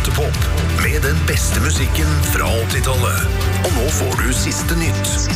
Teaterpop med den beste musikken fra 80-tallet. Og nå får du siste nytt.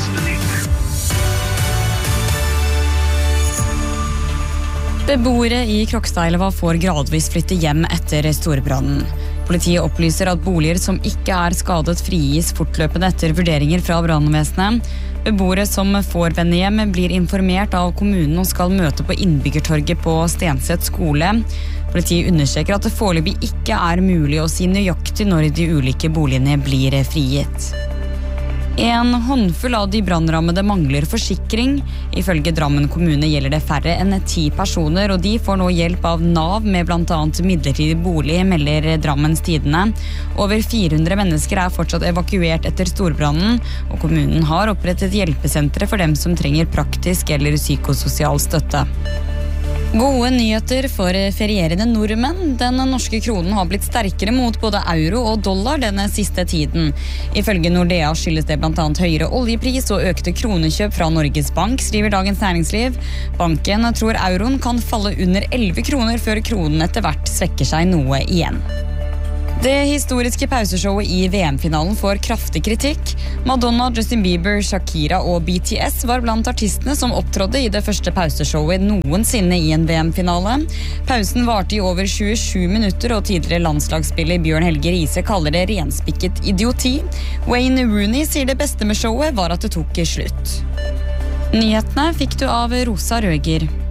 Beboere i Krokstadelva får gradvis flytte hjem etter storbrannen. Politiet opplyser at boliger som ikke er skadet frigis fortløpende etter vurderinger fra brannvesenet. Beboere som får vende hjem blir informert av kommunen og skal møte på innbyggertorget på Stenseth skole. Politiet understreker at det foreløpig ikke er mulig å si nøyaktig når de ulike boligene blir frigitt. En håndfull av de brannrammede mangler forsikring. Ifølge Drammen kommune gjelder det færre enn 10 personer, og de får nå hjelp av NAV med blant annet midlertidig bolig, melder Drammens Tidende. Over 400 mennesker er fortsatt evakuert etter storbrannen, og kommunen har opprettet hjelpesentre for dem som trenger praktisk eller psykososial støtte. Gode nyheter for ferierende nordmenn. Den norske kronen har blitt sterkere mot både euro og dollar denne siste tiden. Ifølge Nordea skyldes det blant annet høyere oljepris og økte kronekjøp fra Norges Bank, skriver Dagens Næringsliv. Banken tror euroen kan falle under 11 kroner før kronen etter hvert svekker seg noe igjen. Det historiske pauseshowet i VM-finalen får kraftig kritikk. Madonna, Justin Bieber, Shakira og BTS var blant artistene som opptrådde i det første pauseshowet noensinne i en VM-finale. Pausen varte i over 27 minutter, og tidligere landslagsspiller Bjørn Helge Riise kaller det renspikket idioti. Wayne Rooney sier det beste med showet var at det tok slutt. Nyhetene fikk du av Rosa Røger.